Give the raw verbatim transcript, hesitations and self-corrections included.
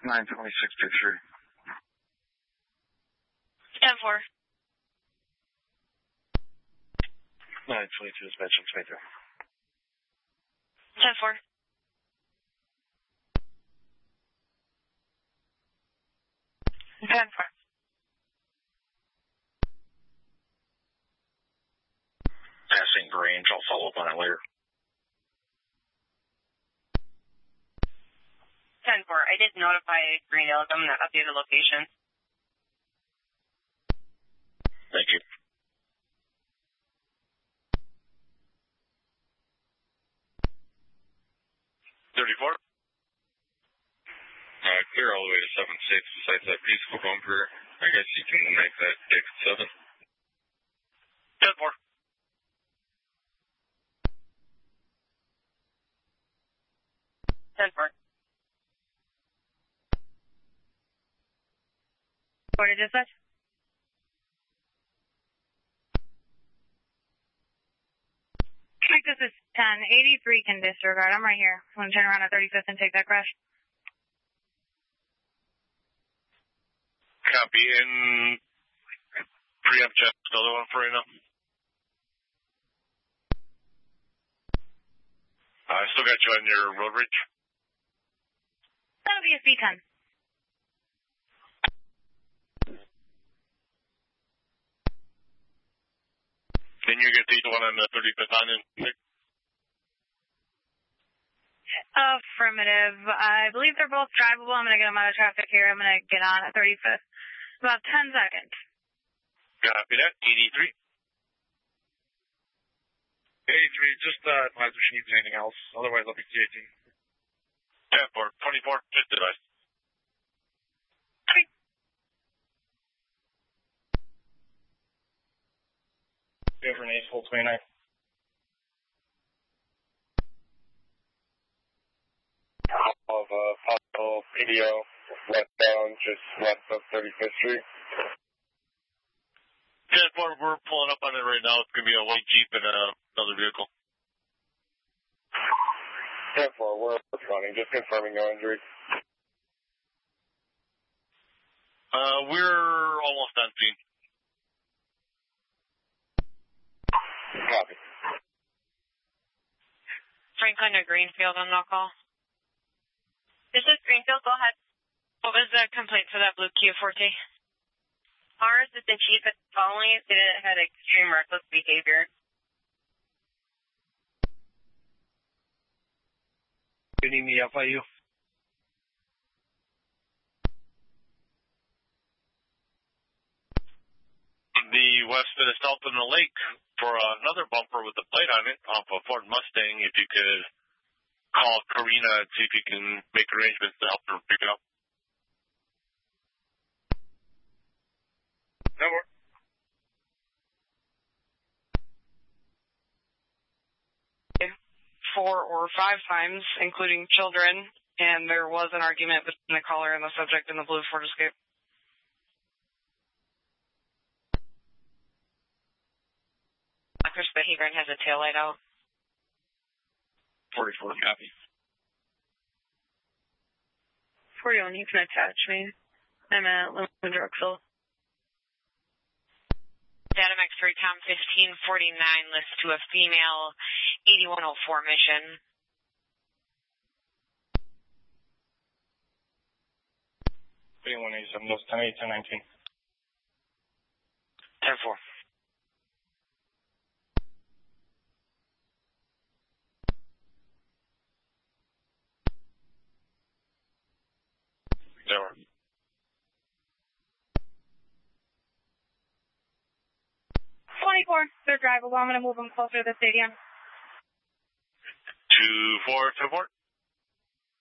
nine twenty-six to three. ten four. nine twenty-two dispatch on Smith. ten four. ten four. Passing Grange, I'll follow up on it later. ten four. I did notify Greendale. I'm going to update the location. Thank you. thirty-four. Uh, clear all the way to seven six besides that peaceful bumper. I guess you can make that six seven. ten four. ten four. Four to dispatch. This is ten eighty-three, can disregard. I'm right here. I'm going to turn around at thirty-fifth and take that crash. Copy. And preempt check another one for right now. I still got you on your road reach. That'll be a speed ten. Can you get the one on the thirty-fifth on in? Affirmative. I believe they're both drivable. I'm going to get them out of traffic here. I'm going to get on at thirty-fifth. About ten seconds. Copy that. eighty-three. eighty-three, just uh, advise if she needs anything else. Otherwise, I'll be C eighteen. ten four, twenty-four, just advice. Okay. Over an ace, full twenty-nine. Of uh, possible P D O westbound, just west of thirty-fifth Street. ten four, we're pulling up on it right now. It's going to be a white Jeep and uh, another vehicle. ten four, we're running. Just confirming no injury. Uh, we're almost on scene. Copy. Franklin or Greenfield on no call. This is Greenfield. Go ahead. What was the complaint for that blue Kia Forte? Our assistant chief at the following incident had extreme reckless behavior. You need me F I U? The west to the south of the lake for another bumper with a plate on it off a Ford Mustang. If you could call Karina and see if you can make arrangements to help her pick it up. Network. Four or five times, including children, and there was an argument between the caller and the subject in the blue Ford Escape. Chris Behavior has a taillight out. forty-four, copy. forty-one, you can attach me. I'm at Lone Drexel. Datamex three Tom fifteen forty-nine lists to a female eighty-one oh four mission. eighty-one eighty-seven, those ten eight, ten nineteen. ten four. Network. twenty-four, they're drivable. I'm going to move them closer to the stadium. two four, two four.